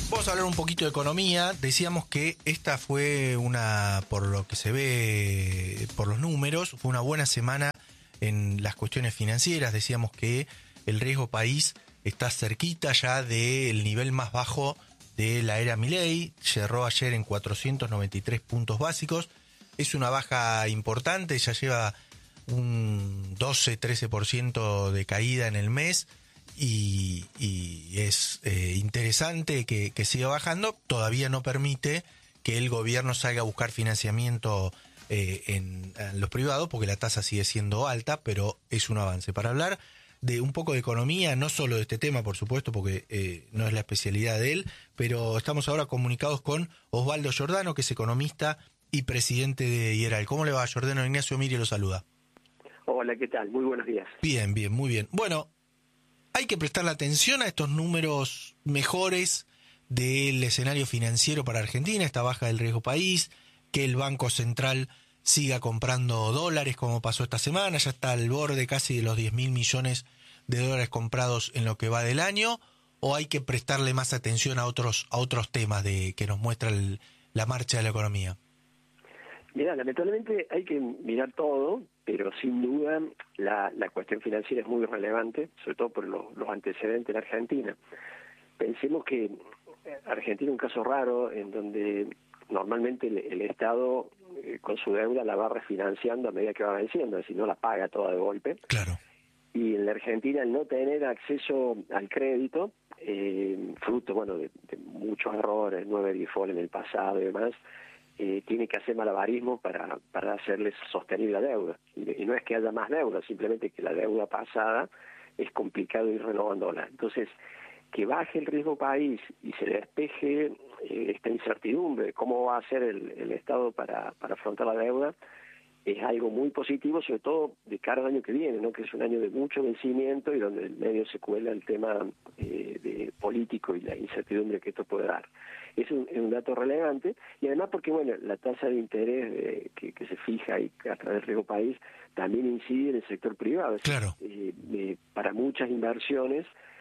Vamos a hablar un poquito de economía. Decíamos que esta fue por lo que se ve por los números, fue una buena semana en las cuestiones financieras. Decíamos que el riesgo país está cerquita ya del nivel más bajo de la era Milei. Cerró ayer en 493 puntos básicos. Es una baja importante, ya lleva un 12-13% de caída en el mes. Y es interesante que siga bajando. Todavía no permite que el gobierno salga a buscar financiamiento en los privados, porque la tasa sigue siendo alta, pero es un avance. Para hablar de un poco de economía, no solo de este tema, por supuesto, porque no es la especialidad de él, pero estamos ahora comunicados con Osvaldo Giordano, que es economista y presidente de IERAL. ¿Cómo le va, Giordano? Ignacio Miri lo saluda. Hola, ¿qué tal? Muy buenos días. Bien, muy bien. Bueno, hay que prestarle atención a estos números mejores del escenario financiero para Argentina, esta baja del riesgo país, que el Banco Central siga comprando dólares como pasó esta semana, ya está al borde casi de los 10.000 millones de dólares comprados en lo que va del año, o hay que prestarle más atención a otros temas que nos muestra la marcha de la economía. Mira, lamentablemente hay que mirar todo, pero sin duda la cuestión financiera es muy relevante, sobre todo por los antecedentes en Argentina. Pensemos que Argentina es un caso raro en donde normalmente el Estado con su deuda la va refinanciando a medida que va venciendo, es decir, no la paga toda de golpe. Claro. Y en la Argentina el no tener acceso al crédito, fruto de muchos errores, 9 default en el pasado y demás, tiene que hacer malabarismo para hacerles sostenible la deuda. Y no es que haya más deuda, simplemente que la deuda pasada es complicado ir renovándola. Entonces, que baje el riesgo país y se despeje esta incertidumbre de cómo va a ser el Estado para afrontar la deuda, es algo muy positivo, sobre todo de cara al año que viene, ¿no? Que es un año de mucho vencimiento y donde en el medio se cuela el tema de político y la incertidumbre que esto puede dar. Es un dato relevante, y además porque la tasa de interés que se fija y a través del riesgo país también incide en el sector privado. Claro. Para muchas inversiones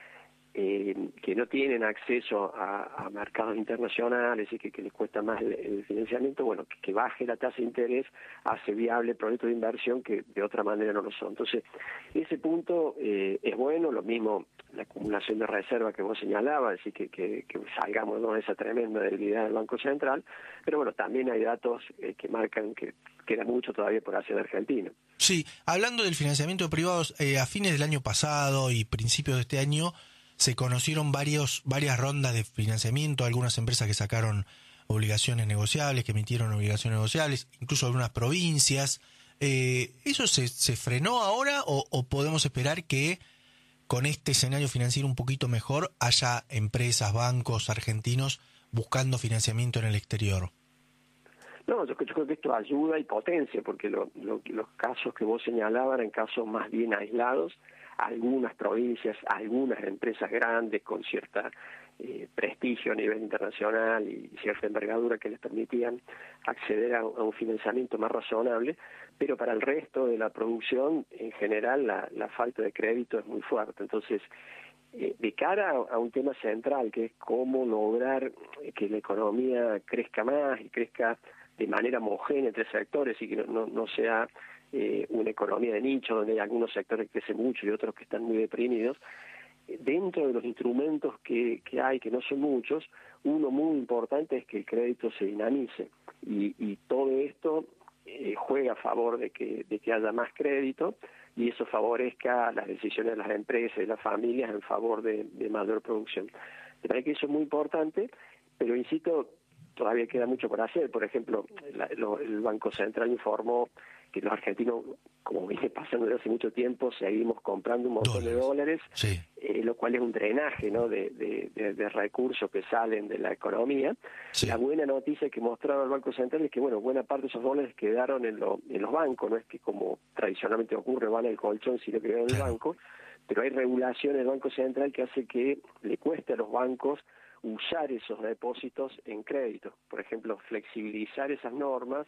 que no tienen acceso a mercados internacionales y que les cuesta más el financiamiento, que baje la tasa de interés hace viable proyectos de inversión que de otra manera no lo son. Entonces, ese punto es bueno, lo mismo la acumulación de reserva que vos señalabas, es decir, que salgamos de esa tremenda debilidad del Banco Central, pero también hay datos que marcan que queda mucho todavía por hacer en Argentina. Sí, hablando del financiamiento de privados, a fines del año pasado y principios de este año, se conocieron varias rondas de financiamiento, algunas empresas que sacaron obligaciones negociables, que emitieron obligaciones negociables, incluso algunas provincias. ¿Eso se frenó ahora o podemos esperar que con este escenario financiero un poquito mejor haya empresas, bancos argentinos buscando financiamiento en el exterior? No, yo creo que esto ayuda y potencia, porque los casos que vos señalabas eran casos más bien aislados. Algunas provincias, algunas empresas grandes con cierta prestigio a nivel internacional y cierta envergadura que les permitían acceder a un financiamiento más razonable, pero para el resto de la producción, en general, la falta de crédito es muy fuerte. Entonces, de cara a un tema central, que es cómo lograr que la economía crezca más y crezca de manera homogénea entre sectores y que no sea una economía de nicho donde hay algunos sectores que crecen mucho y otros que están muy deprimidos, dentro de los instrumentos que hay, que no son muchos, uno muy importante es que el crédito se dinamice y todo esto juega a favor de que haya más crédito y eso favorezca las decisiones de las empresas y las familias en favor de mayor producción. Me parece que eso es muy importante, pero insisto, todavía queda mucho por hacer. Por ejemplo, el Banco Central informó que los argentinos, como viene pasando desde hace mucho tiempo, seguimos comprando un montón de dólares, sí. Lo cual es un drenaje, ¿no?, de recursos que salen de la economía. Sí. La buena noticia que mostraba el Banco Central es que, buena parte de esos dólares quedaron en los bancos, no es que como tradicionalmente ocurre, van al colchón, sino que quedan en el banco, pero hay regulaciones del Banco Central que hace que le cueste a los bancos usar esos depósitos en crédito. Por ejemplo, flexibilizar esas normas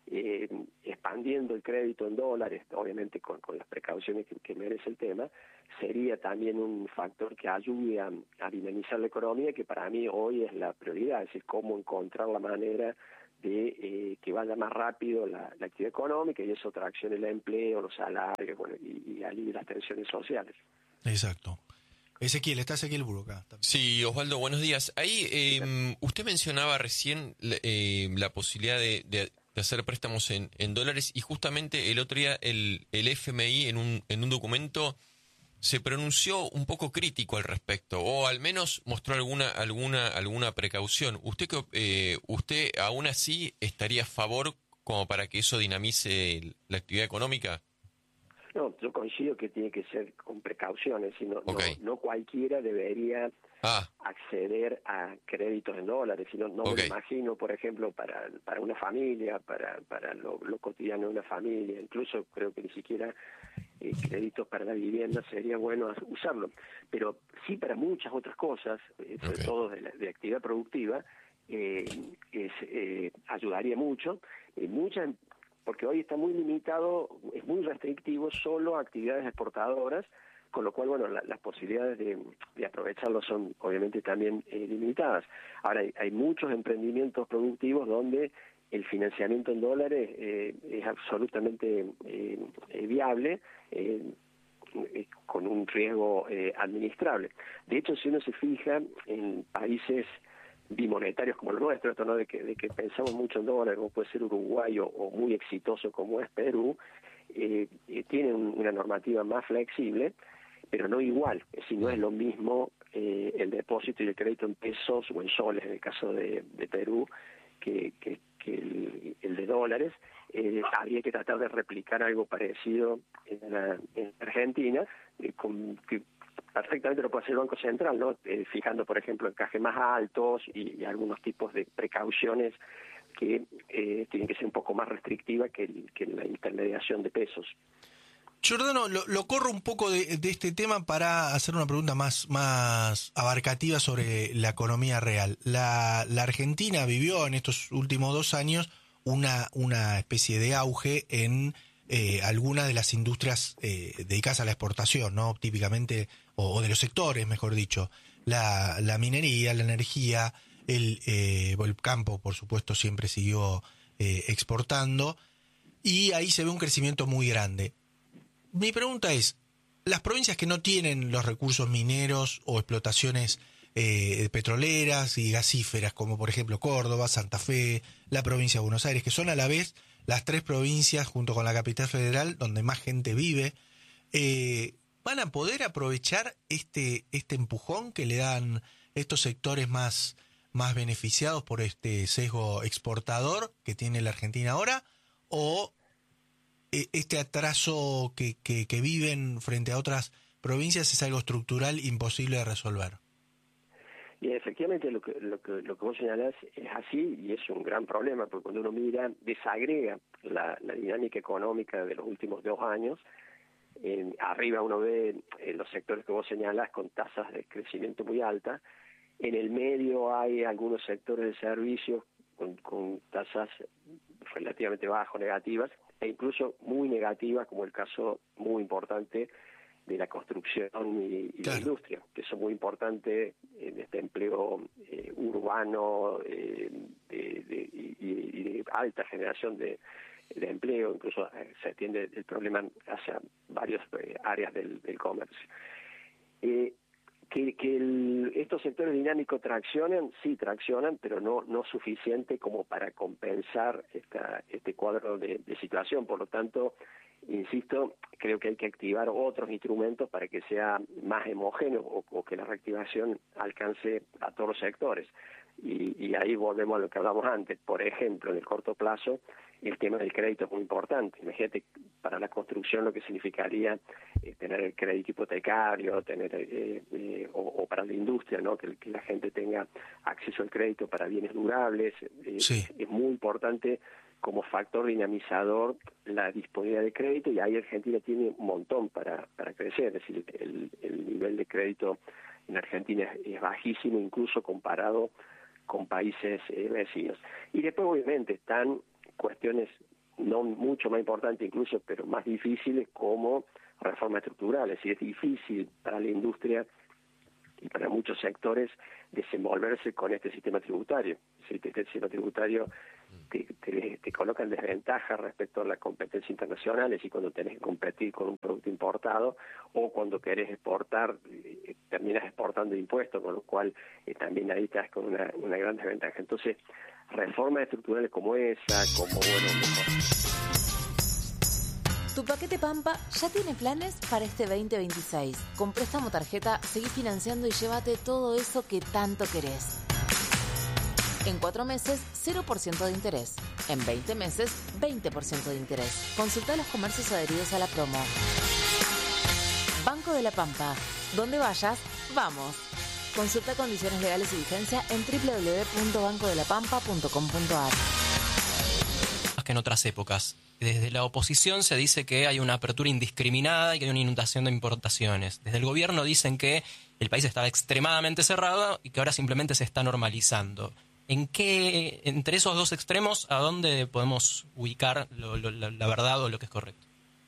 expandiendo el crédito en dólares, obviamente con las precauciones que merece el tema, sería también un factor que ayude a dinamizar la economía, que para mí hoy es la prioridad, es decir, cómo encontrar la manera de que vaya más rápido la actividad económica y eso traccione el empleo, los salarios, bueno, y alivie las tensiones sociales. Exacto. Ezequiel Burgo acá. Sí, Osvaldo, buenos días. Ahí usted mencionaba recién la posibilidad de hacer préstamos en dólares y justamente el otro día el FMI en un documento se pronunció un poco crítico al respecto, o al menos mostró alguna precaución. ¿Usted aún así estaría a favor como para que eso dinamice la actividad económica? No, yo coincido que tiene que ser con precauciones, sino Okay. no cualquiera debería acceder a créditos en dólares, sino no me lo imagino, por ejemplo, para una familia, para lo cotidiano de una familia, incluso creo que ni siquiera créditos para la vivienda sería bueno usarlo, pero sí para muchas otras cosas, sobre todo de actividad productiva, ayudaría mucho, porque hoy está muy limitado, es muy restrictivo solo a actividades exportadoras, con lo cual, bueno, las posibilidades de aprovecharlo son obviamente también limitadas. Ahora, hay muchos emprendimientos productivos donde el financiamiento en dólares es absolutamente viable, con un riesgo administrable. De hecho, si uno se fija en países bimonetarios como el nuestro, esto no de que pensamos mucho en dólares, como puede ser Uruguay o muy exitoso como es Perú, tiene una normativa más flexible, pero no igual, es decir, no es lo mismo el depósito y el crédito en pesos o en soles, en el caso de Perú, que el de dólares. Habría que tratar de replicar algo parecido en Argentina, que perfectamente lo puede hacer el Banco Central, ¿no? Fijando, por ejemplo, encajes más altos y algunos tipos de precauciones que tienen que ser un poco más restrictivas que la intermediación de pesos. Giordano, lo corro un poco de este tema para hacer una pregunta más abarcativa sobre la economía real. La Argentina vivió en estos últimos 2 años una especie de auge en algunas de las industrias dedicadas a la exportación, ¿no? Típicamente, o de los sectores, mejor dicho. La minería, la energía, el campo, por supuesto, siempre siguió exportando. Y ahí se ve un crecimiento muy grande. Mi pregunta es, las provincias que no tienen los recursos mineros o explotaciones petroleras y gasíferas, como por ejemplo Córdoba, Santa Fe, la provincia de Buenos Aires, que son a la vez las 3 provincias junto con la capital federal donde más gente vive, ¿van a poder aprovechar este empujón que le dan estos sectores más beneficiados por este sesgo exportador que tiene la Argentina ahora? ¿O este atraso que viven frente a otras provincias es algo estructural imposible de resolver? Y efectivamente lo que vos señalás es así y es un gran problema, porque cuando uno desagrega la dinámica económica de los últimos 2 años, arriba uno ve los sectores que vos señalás con tasas de crecimiento muy altas, en el medio hay algunos sectores de servicios con tasas relativamente bajas, negativas, e incluso muy negativas, como el caso muy importante de la construcción y la industria, que son muy importantes en este empleo urbano y de alta generación de empleo, incluso se extiende el problema hacia varias áreas del comercio. Estos sectores dinámicos sí traccionan, pero no suficiente como para compensar este cuadro de situación. Por lo tanto, insisto, creo que hay que activar otros instrumentos para que sea más homogéneo o que la reactivación alcance a todos los sectores. Y ahí volvemos a lo que hablamos antes. Por ejemplo, en el corto plazo, el tema del crédito es muy importante. Imagínate para la construcción lo que significaría tener el crédito hipotecario, o para la industria, ¿no? Que la gente tenga acceso al crédito para bienes durables. Sí. Es muy importante como factor dinamizador la disponibilidad de crédito, y ahí Argentina tiene un montón para crecer. Es decir, el nivel de crédito en Argentina es bajísimo, incluso comparado con países vecinos. Y después, obviamente, están cuestiones no mucho más importante incluso, pero más difíciles, como reformas estructurales. Y es difícil para la industria y para muchos sectores desenvolverse con este sistema tributario. Este sistema tributario te coloca en desventaja respecto a las competencias internacionales, y cuando tenés que competir con un producto importado o cuando querés exportar, terminas exportando impuestos, con lo cual también ahí estás con una gran desventaja. Entonces, reformas estructurales como esa, como Tu paquete Pampa ya tiene planes para este 2026. Con préstamo tarjeta, seguí financiando y llévate todo eso que tanto querés. En 4 meses, 0% de interés. En 20 meses, 20% de interés. Consulta los comercios adheridos a la promo. Banco de la Pampa. Donde vayas, vamos. Consulta condiciones legales y vigencia en www.bancodelapampa.com.ar. Más que en otras épocas. Desde la oposición se dice que hay una apertura indiscriminada y que hay una inundación de importaciones. Desde el gobierno dicen que el país estaba extremadamente cerrado y que ahora simplemente se está normalizando. Entre esos dos extremos, ¿a dónde podemos ubicar la verdad o lo que es correcto?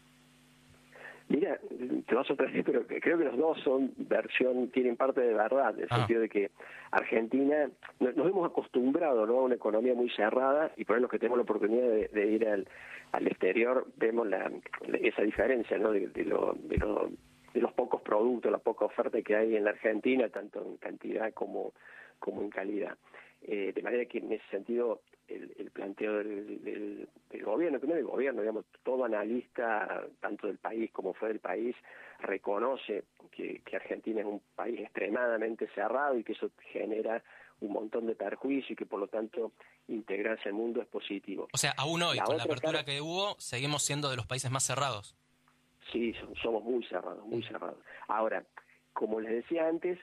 Mira, te va a sorprender, pero creo que los dos tienen parte de verdad, en el sentido de que Argentina, nos hemos acostumbrado, ¿no?, a una economía muy cerrada, y por eso los que tenemos la oportunidad de ir al exterior vemos esa diferencia, ¿no?, de los pocos productos, la poca oferta que hay en la Argentina, tanto en cantidad como en calidad. De manera que en ese sentido el planteo del gobierno, que no del gobierno, digamos, todo analista, tanto del país como fuera del país, reconoce que Argentina es un país extremadamente cerrado y que eso genera un montón de perjuicio y que por lo tanto integrarse al mundo es positivo. O sea, aún hoy, con la apertura que hubo, seguimos siendo de los países más cerrados. Sí, somos muy cerrados, muy cerrados. Ahora, como les decía antes,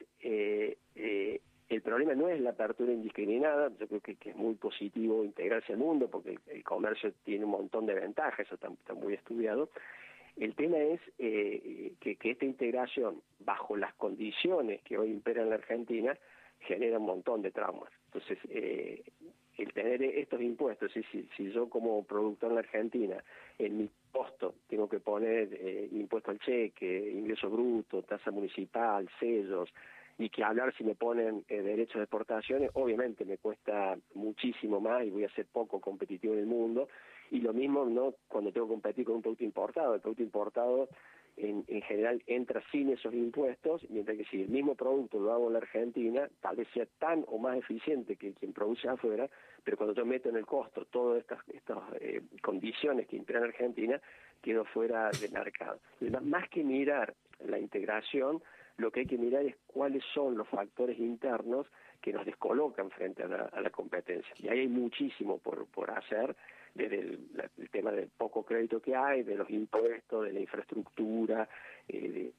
el problema no es la apertura indiscriminada. Yo creo que es muy positivo integrarse al mundo porque el comercio tiene un montón de ventajas, eso está muy estudiado. El tema es que esta integración, bajo las condiciones que hoy imperan en la Argentina, genera un montón de traumas. Entonces, el tener estos impuestos, si yo como productor en la Argentina, en mi costo tengo que poner impuesto al cheque, ingreso bruto, tasa municipal, sellos, y que hablar si me ponen derechos de exportaciones, obviamente me cuesta muchísimo más y voy a ser poco competitivo en el mundo. Y lo mismo, ¿no?, cuando tengo que competir con un producto importado. El producto importado en general entra sin esos impuestos, mientras que si el mismo producto lo hago en la Argentina, tal vez sea tan o más eficiente que quien produce afuera, pero cuando yo meto en el costo todas estas condiciones que imperan en Argentina, quedo fuera del mercado. Más que mirar la integración, lo que hay que mirar es cuáles son los factores internos que nos descolocan frente a la competencia. Y ahí hay muchísimo por hacer, desde el tema del poco crédito que hay, de los impuestos, de la infraestructura, de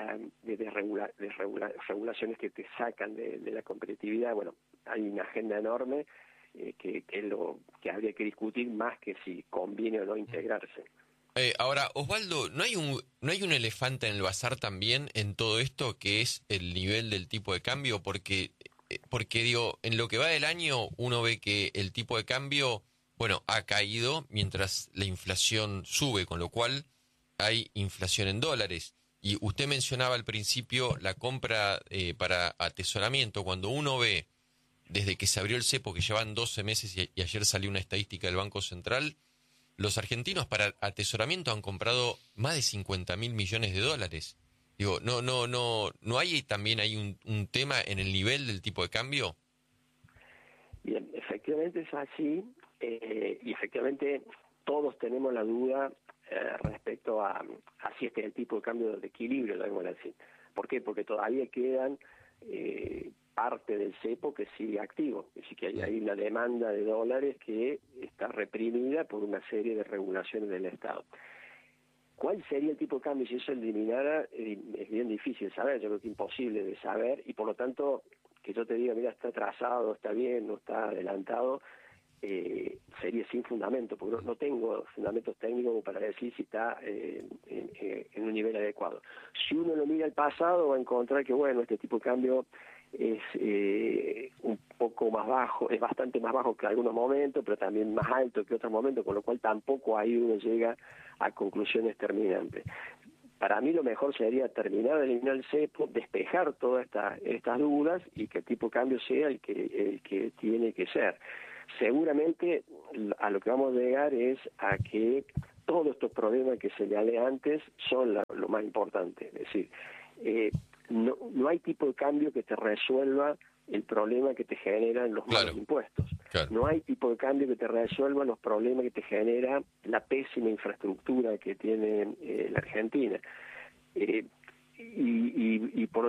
regulaciones que te sacan de la competitividad. Bueno, hay una agenda enorme que es lo que habría que discutir, más que si conviene o no integrarse. Ahora, Osvaldo, ¿no hay un elefante en el bazar también en todo esto, que es el nivel del tipo de cambio? Porque digo, en lo que va del año uno ve que el tipo de cambio, bueno, ha caído mientras la inflación sube, con lo cual hay inflación en dólares. Y usted mencionaba al principio la compra para atesoramiento. Cuando uno ve, desde que se abrió el cepo, que llevan 12 meses y ayer salió una estadística del Banco Central, los argentinos para atesoramiento han comprado más de 50.000 millones de dólares. Digo, ¿no hay también un tema en el nivel del tipo de cambio? Bien, efectivamente es así, y efectivamente todos tenemos la duda respecto a si este es el tipo de cambio de equilibrio, lo debemos decir. ¿Por qué? Porque todavía quedan parte del cepo que sigue activo, es decir, que hay una demanda de dólares que está reprimida por una serie de regulaciones del Estado. ¿Cuál sería el tipo de cambio si eso eliminara? Es bien difícil de saber, yo creo que imposible de saber, y por lo tanto, que yo te diga, mira, está atrasado, está bien, no está adelantado, sería sin fundamento, porque no tengo fundamentos técnicos para decir si está en un nivel adecuado. Si uno lo mira al pasado, va a encontrar que, bueno, este tipo de cambio es un poco poco más bajo, es bastante más bajo que algunos momentos, pero también más alto que otros momentos, con lo cual tampoco ahí uno llega a conclusiones terminantes. Para mí lo mejor sería terminar de eliminar el cepo, despejar todas estas dudas y que el tipo de cambio sea el que tiene que ser. Seguramente a lo que vamos a llegar es a que todos estos problemas que señalé antes son lo más importante. Es decir, no hay tipo de cambio que te resuelva el problema que te generan los malos impuestos. Claro. No hay tipo de cambio que te resuelva los problemas que te genera la pésima infraestructura que tiene la Argentina. Y por